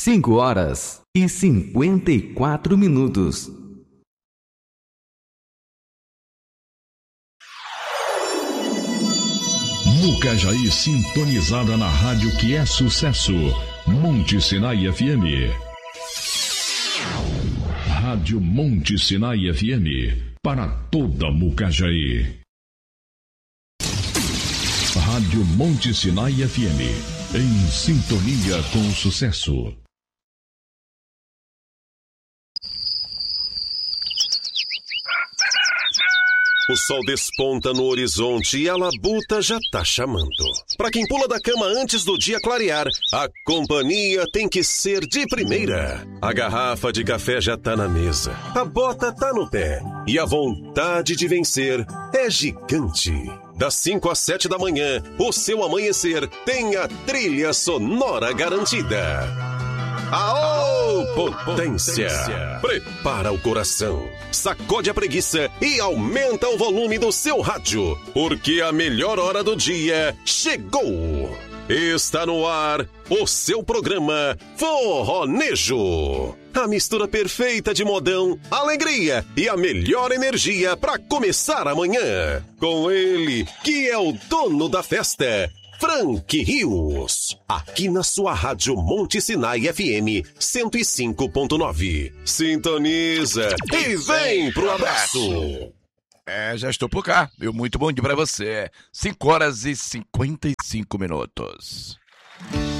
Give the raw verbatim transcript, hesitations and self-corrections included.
cinco horas e cinquenta e quatro minutos. Mucajaí sintonizada na rádio que é sucesso. Monte Sinai F M. Rádio Monte Sinai F M. Para toda Mucajaí. Rádio Monte Sinai F M. Em sintonia com o sucesso. O sol desponta no horizonte e a labuta já tá chamando. Pra quem pula da cama antes do dia clarear, a companhia tem que ser de primeira. A garrafa de café já tá na mesa, a bota tá no pé e a vontade de vencer é gigante. Das cinco às sete da manhã, o seu amanhecer tem a trilha sonora garantida. Aô, potência! Prepara o coração, sacode a preguiça e aumenta o volume do seu rádio, porque a melhor hora do dia chegou! Está no ar o seu programa Forronejo. A mistura perfeita de modão, alegria e a melhor energia para começar amanhã. Com ele, que é o dono da festa, Frank Rios, aqui na sua rádio Monte Sinai F M cento e cinco ponto nove. Sintoniza e vem pro abraço. É, já estou por cá. Meu muito bom dia pra você. cinco horas e cinquenta e cinco minutos.